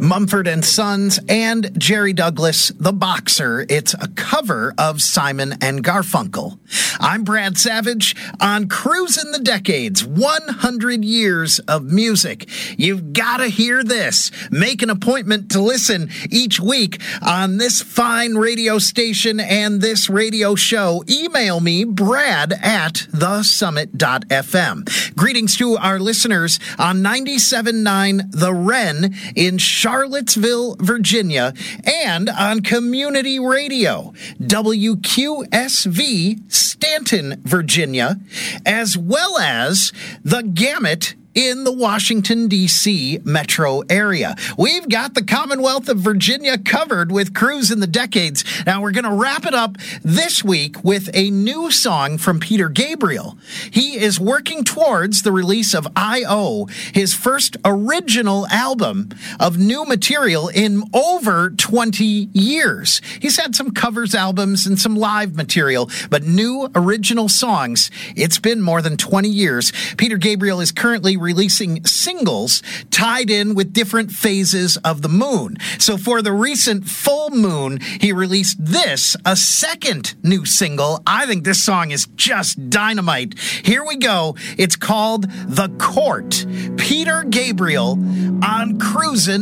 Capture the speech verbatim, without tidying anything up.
Mumford and Sons and Jerry Douglas, The Boxer. It's a cover of Simon and Garfunkel. I'm Brad Savage on Cruising the Decades, one hundred years of music. You've got to hear this. Make an appointment to listen each week on this fine radio station and this radio show. Email me, brad at the summit dot f m. Greetings to our listeners on ninety-seven point nine The Wren in Charlottesville, Virginia, and on Community Radio, W Q S V, Stanton, Virginia, as well as the Gamut in the Washington, D C metro area. We've got the Commonwealth of Virginia covered with Cruise in the Decades. Now, we're going to wrap it up this week with a new song from Peter Gabriel. He is working towards the release of I O, his first original album of new material in over twenty years. He's had some covers albums and some live material, but new original songs. It's been more than twenty years. Peter Gabriel is currently releasing singles tied in with different phases of the moon. So for the recent full moon, he released this, a second new single. I think this song is just dynamite. Here we go. It's called The Court. Peter Gabriel on Cruisin'